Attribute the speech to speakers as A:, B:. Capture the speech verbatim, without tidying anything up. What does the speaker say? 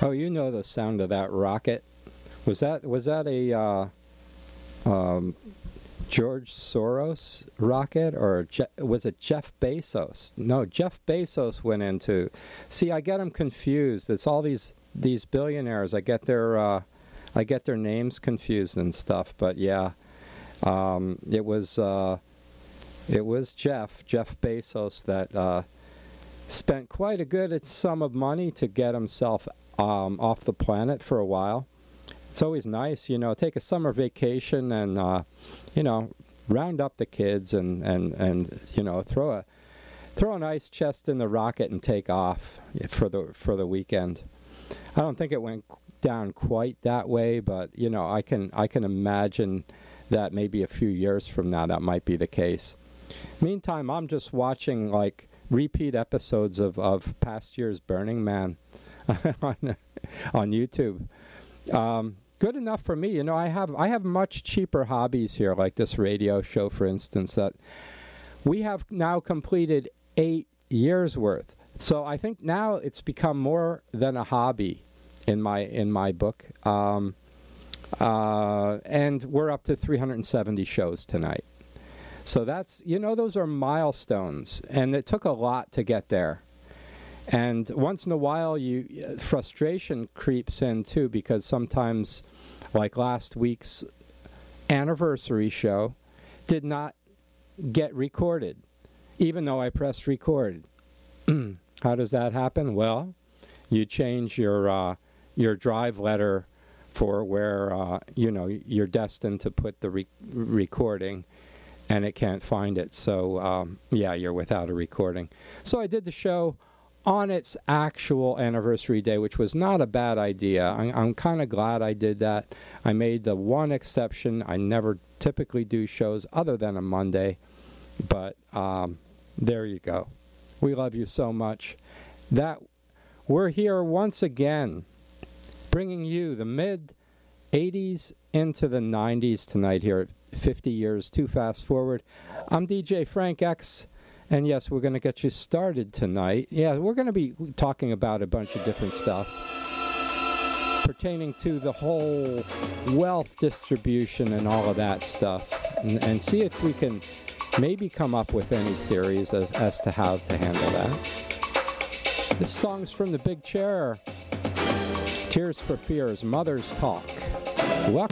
A: Oh, you know the sound of that rocket. Was that was that a uh, um, George Soros rocket, or Je- was it Jeff Bezos? No, Jeff Bezos went into. See, I get them confused. It's all these these billionaires. I get their uh, I get their names confused and stuff. But yeah, um, it was uh, it was Jeff Jeff Bezos that uh, spent quite a good sum of money to get himself um, off the planet for a while. It's always nice, you know, take a summer vacation and, uh, you know, round up the kids and, and, and you know, throw a throw an ice chest in the rocket and take off for the for the weekend. I don't think it went down quite that way, but you know, I can I can imagine that maybe a few years from now that might be the case. Meantime, I'm just watching like repeat episodes of, of past year's Burning Man on on YouTube. Um, good enough for me. You know, I have I have much cheaper hobbies here, like this radio show, for instance, that we have now completed eight years worth. So I think now it's become more than a hobby in my in my book. Um, uh, and we're up to three hundred seventy shows tonight. So that's, you know, those are milestones, and it took a lot to get there. And once in a while, you frustration creeps in, too, because sometimes, like last week's anniversary show, did not get recorded, even though I pressed record. How does that happen? Well, you change your uh, your drive letter for where, uh, you know, you're destined to put the re- recording, and it can't find it. So, um, yeah, you're without a recording. So I did the show on its actual anniversary day, which was not a bad idea. I'm, I'm kind of glad I did that. I made the one exception. I never typically do shows other than a Monday, but um, there you go. We love you so much. That we're here once again, bringing you the mid eighties into the nineties tonight here at fifty years Too Fast Forward. I'm D J Frank X. And yes, we're going to get you started tonight. Yeah, we're going to be talking about a bunch of different stuff pertaining to the whole wealth distribution and all of that stuff. And, and see if we can maybe come up with any theories as, as to how to handle that. This song's from The Big Chair. Tears for Fears, Mother's Talk. Welcome.